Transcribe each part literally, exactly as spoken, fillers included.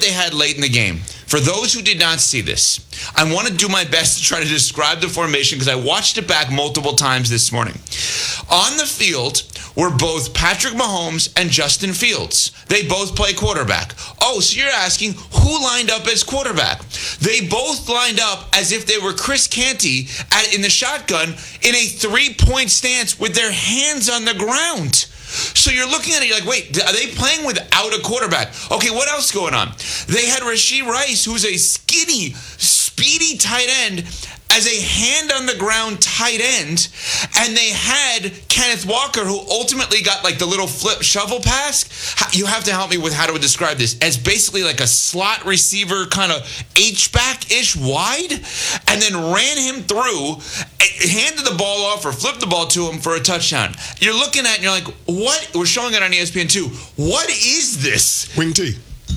they had late in the game. For those who did not see this, I want to do my best to try to describe the formation because I watched it back multiple times this morning. On the field were both Patrick Mahomes and Justin Fields. They both play quarterback. Oh, so you're asking who lined up as quarterback? They both lined up as if they were Chris Canty at, in the shotgun in a three-point stance with their hands on the ground. So you're looking at it, you're like, wait, are they playing without a quarterback? Okay, what else going on? They had Rashee Rice, who's a skinny, speedy tight end, as a hand-on-the-ground tight end, and they had Kenneth Walker, who ultimately got like the little flip shovel pass. You have to help me with how to describe this, as basically like a slot receiver, kind of H-back-ish wide, and then ran him through, handed the ball off or flipped the ball to him for a touchdown. You're looking at it and you're like, what? We're showing it on E S P N two. What is this? Wing T.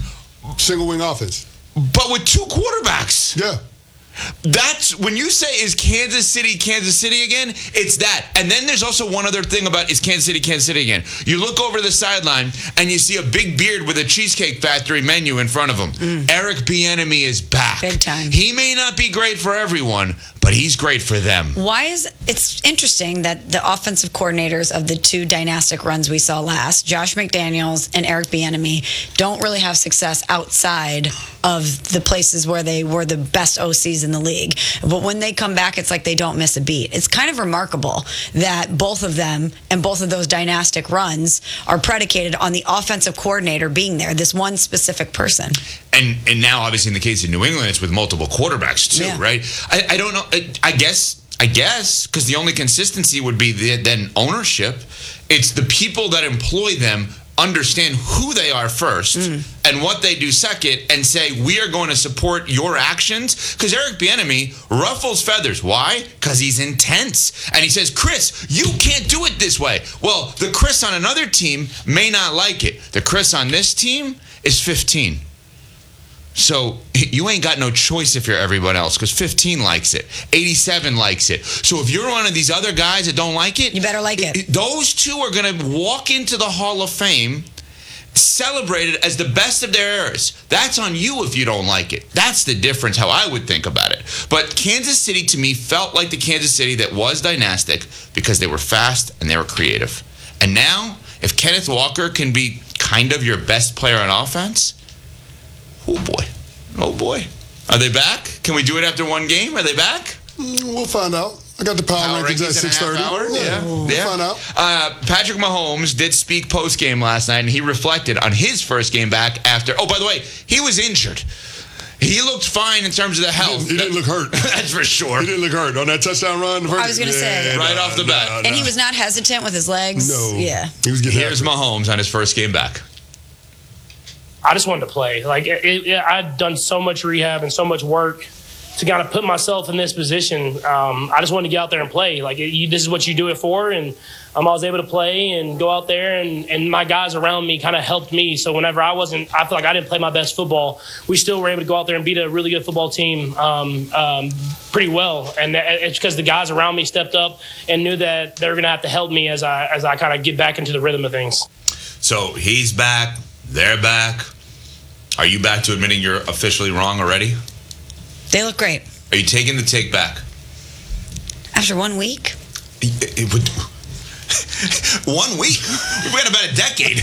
Single wing offense. But with two quarterbacks. Yeah. That's when you say is Kansas City, Kansas City again, it's that. And then there's also one other thing about is Kansas City, Kansas City again. You look over the sideline and you see a big beard with a Cheesecake Factory menu in front of him. Mm. Eric Bieniemy is back. Big time. He may not be great for everyone, but he's great for them. Why is it's interesting that the offensive coordinators of the two dynastic runs we saw last, Josh McDaniels and Eric Bieniemy, don't really have success outside of the places where they were the best O Cs in the league. But when they come back, it's like they don't miss a beat. It's kind of remarkable that both of them and both of those dynastic runs are predicated on the offensive coordinator being there, this one specific person. And and now, obviously, in the case of New England, it's with multiple quarterbacks too, Yeah. right? I, I don't know. I, I guess, I guess, because the only consistency would be the, then ownership. It's the people that employ them understand who they are first mm. and what they do second, and say we are going to support your actions. Because Eric Bieniemy ruffles feathers. Why? Because he's intense, and he says, "Chris, you can't do it this way." Well, the Chris on another team may not like it. The Chris on this team is fifteen. So you ain't got no choice if you're everyone else, because fifteen likes it, eighty-seven likes it. So if you're one of these other guys that don't like it, you better like it. Those two are going to walk into the Hall of Fame celebrated as the best of their eras. That's on you if you don't like it. That's the difference, how I would think about it. But Kansas City, to me, felt like the Kansas City that was dynastic because they were fast and they were creative. And now, if Kenneth Walker can be kind of your best player on offense, oh boy. Oh boy. Are they back? Can we do it after one game? Are they back? Mm, we'll find out. I got the power, power rankings at six thirty. Yeah, yeah. We'll yeah. find out. Uh, Patrick Mahomes did speak post-game last night, and he reflected on his first game back after. Oh, by the way, he was injured. He looked fine in terms of the health. He didn't, he didn't look hurt. That's for sure. He didn't look hurt on that touchdown run. I was going to yeah, say. Right nah, off the bat. Nah, nah. And he was not hesitant with his legs. No. Yeah. He was getting Here's after Mahomes on his first game back. I just wanted to play. Like it, it, I'd done so much rehab and so much work to kind of put myself in this position. Um, I just wanted to get out there and play. Like it, you, this is what you do it for, and um, I was able to play and go out there, and, and my guys around me kind of helped me. So whenever I wasn't, I feel like I didn't play my best football, we still were able to go out there and beat a really good football team um, um, pretty well. And it's because the guys around me stepped up and knew that they were going to have to help me as I as I kind of get back into the rhythm of things. So he's back. They're back. Are you back to admitting you're officially wrong already? They look great. Are you taking the take back? After one week? It, it would, one week? We've had about a decade.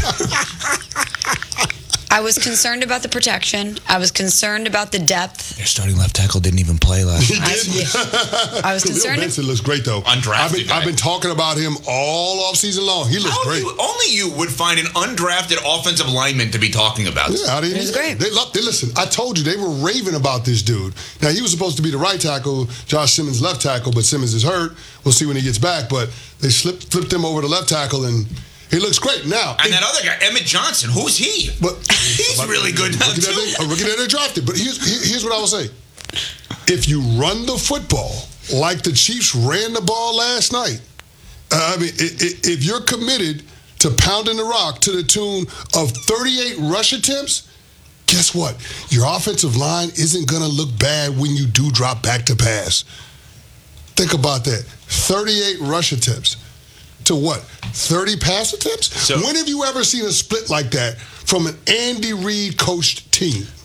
I was concerned about the protection. I was concerned about the depth. Their starting left tackle didn't even play last night. I, I was concerned. Benson looks great, though. Undrafted I've been, guy. I've been talking about him all off season long. He looks How great. You, only you would find an undrafted offensive lineman to be talking about. Yeah, how do you It was great. They, they, listen, I told you, they were raving about this dude. Now, he was supposed to be the right tackle, Josh Simmons left tackle, but Simmons is hurt. We'll see when he gets back. But they slipped, flipped him over to left tackle, and he looks great. Now, And it, that other guy, Emmett Johnson, who's he? but He's really good now, rookie too. that they, a rookie that they drafted. But here's, here's what I will say. If you run the football like the Chiefs ran the ball last night, uh, I mean, if you're committed to pounding the rock to the tune of thirty-eight rush attempts, guess what? Your offensive line isn't going to look bad when you do drop back to pass. Think about that. thirty-eight rush attempts to what? thirty pass attempts? So, when have you ever seen a split like that from an Andy Reid coached team?